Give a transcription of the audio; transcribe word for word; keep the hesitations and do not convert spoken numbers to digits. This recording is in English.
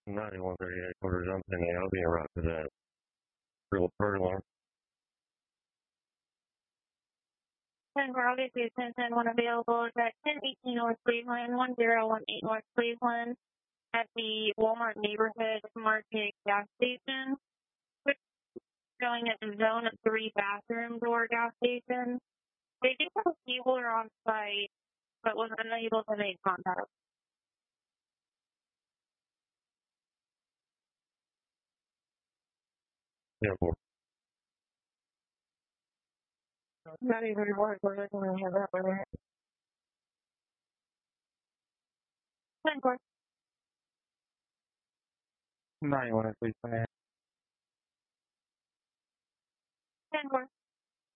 ninety-one thirty-eight quarter jump in the L B route to that real alarm. ten four, obviously, ten ten one available. It's at ten eighteen North Cleveland, one zero one eight North Cleveland at the Walmart neighborhood market gas station. Which is showing at the zone of three bathroom door gas station. They do have a fueler on site, but was unable to make contact. Yeah, four. Not even work, we're looking to have that one. ten four. ninety-one, please, ten four.